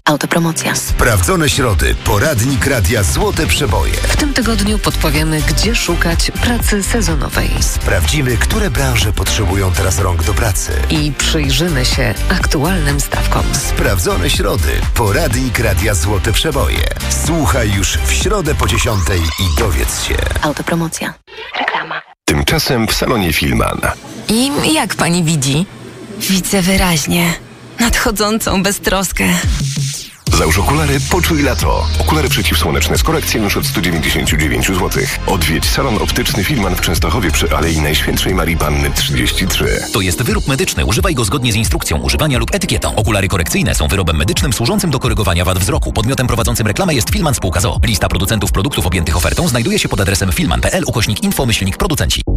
Autopromocja. Sprawdzone środy. Poradnik Radia Złote Przeboje. W tym tygodniu podpowiemy, gdzie szukać pracy sezonowej. Sprawdzimy, które branże potrzebują teraz rąk do pracy. I przyjrzymy się aktualnym stawkom. Sprawdzone środy. Poradnik Radia Złote Przeboje. Słuchaj już w środę po 10:00 i dowiedz się. Autopromocja. Reklama. Tymczasem w salonie Filman. I jak pani widzi? Widzę wyraźnie. Nadchodzącą beztroskę. Załóż okulary, poczuj lato. Okulary przeciwsłoneczne z korekcją już od 199 zł. Odwiedź salon optyczny Filman w Częstochowie przy Alei Najświętszej Marii Panny 33. To jest wyrób medyczny. Używaj go zgodnie z instrukcją używania lub etykietą. Okulary korekcyjne są wyrobem medycznym służącym do korygowania wad wzroku. Podmiotem prowadzącym reklamę jest Filman Spółka z o.o. Lista producentów produktów objętych ofertą znajduje się pod adresem filman.pl/info-producenci.